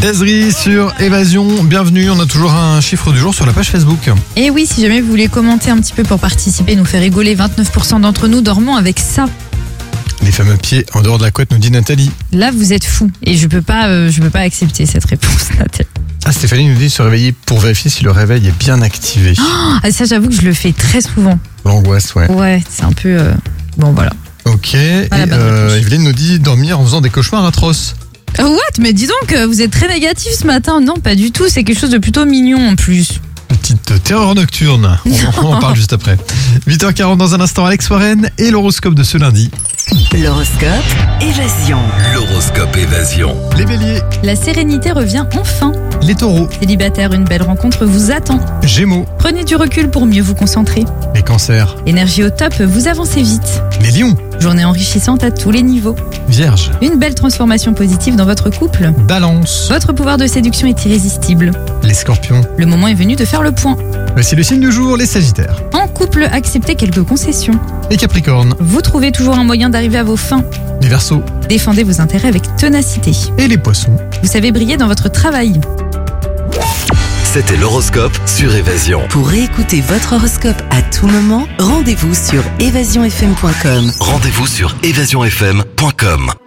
Dazri sur Évasion, bienvenue. On a toujours un chiffre du jour sur la page Facebook. Et oui, si jamais vous voulez commenter un petit peu pour participer, nous faire rigoler, 29% d'entre nous dormons avec ça. Les fameux pieds en dehors de la couette, nous dit Nathalie. Là, vous êtes fous. Et je peux pas accepter cette réponse, Nathalie. Ah, Stéphanie nous dit se réveiller pour vérifier si le réveil est bien activé. Ah, ça, j'avoue que je le fais très souvent. L'angoisse, ouais. Ouais, c'est un peu... Bon, voilà. Ok, Voilà, et bonne réponse. Evelyne nous dit dormir en faisant des cauchemars atroces. What? Mais dis donc, vous êtes très négatif ce matin. Non, pas du tout. C'est quelque chose de plutôt mignon en plus. Une petite terreur nocturne. On en parle juste après. 8h40 dans un instant, Alex Warren et l'horoscope de ce lundi. L'horoscope Évasion. L'horoscope Évasion. Les béliers, La sérénité revient enfin. les taureaux, Célibataire, une belle rencontre vous attend. gémeaux, Prenez du recul pour mieux vous concentrer. les cancers, Énergie au top, vous avancez vite. les lions, Journée enrichissante à tous les niveaux. vierges, Une belle transformation positive dans votre couple. balance, Votre pouvoir de séduction est irrésistible. les scorpions. Le moment est venu de faire le point. Voici le signe du jour, les sagittaires, En couple, acceptez quelques concessions. les capricornes, Vous trouvez toujours un moyen d'arriver à vos fins. les verseaux Défendez vos intérêts avec ténacité. et les poissons. Vous savez briller dans votre travail. C'était l'horoscope sur Évasion. Pour réécouter votre horoscope à tout moment, rendez-vous sur évasionfm.com. Rendez-vous sur évasionfm.com.